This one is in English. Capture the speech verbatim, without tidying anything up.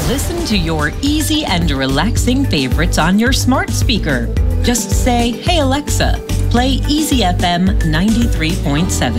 Listen to your easy and relaxing favorites on your smart speaker. Just say, "Hey Alexa, play Easy F M ninety-three point seven."